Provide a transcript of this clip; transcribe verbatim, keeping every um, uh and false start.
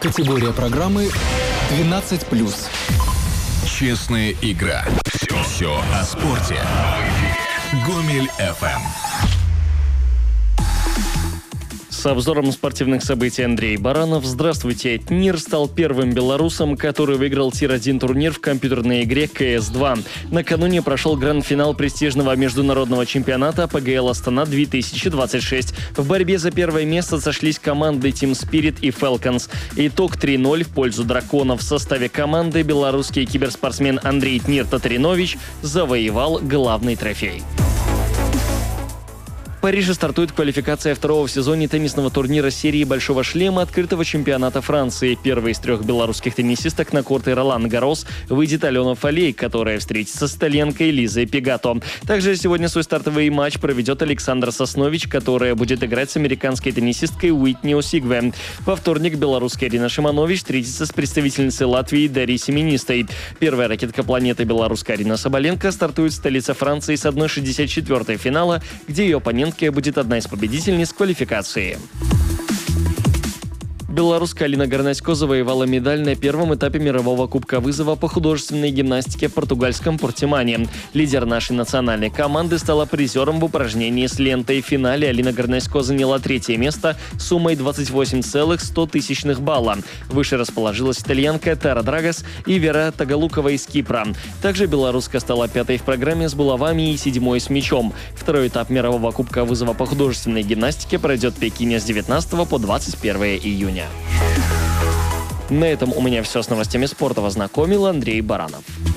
Категория программы двенадцать плюс. Честная игра. Все, все о спорте. Гомель эф эм. С обзором спортивных событий Андрей Баранов. Здравствуйте. Тнир стал первым белорусом, который выиграл тир один турнир в компьютерной игре ка эс два. Накануне прошел гранд-финал престижного международного чемпионата пэ гэ эл Астана две тысячи двадцать шесть. В борьбе за первое место сошлись команды Team Spirit и Falcons. Итог три ноль в пользу драконов. В составе команды белорусский киберспортсмен Андрей Тнир Татаринович завоевал главный трофей. В Париже стартует квалификация второго в сезоне теннисного турнира серии «Большого шлема» открытого чемпионата Франции. Первой из трех белорусских теннисисток на корты Ролан Гаррос выйдет Алена Фалей, которая встретится с итальянкой Лизой Пегато. Также сегодня свой стартовый матч проведет Александра Соснович, которая будет играть с американской теннисисткой Уитни Осигве. Во вторник белорусская Ирина Шиманович встретится с представительницей Латвии Дарьей Семенистой. Первая ракетка планеты белорусская Арина Соболенко стартует в столице Франции с одна шестьдесят четыре финала, где ее оппонент будет одна из победительниц квалификации. Белорусская Алина Горнасько завоевала медаль на первом этапе мирового кубка вызова по художественной гимнастике в португальском Портимане. Лидер нашей национальной команды стала призером в упражнении с лентой. В финале Алина Горнасько заняла третье место с суммой двадцать восемь целых сто тысячных балла. Выше расположилась итальянка Тара Драгос и Вера Тагалукова из Кипра. Также белоруска стала пятой в программе с булавами и седьмой с мячом. Второй этап мирового кубка вызова по художественной гимнастике пройдет в Пекине с девятнадцатого по двадцать первое июня. На этом у меня все с новостями спорта. Знакомил Андрей Баранов.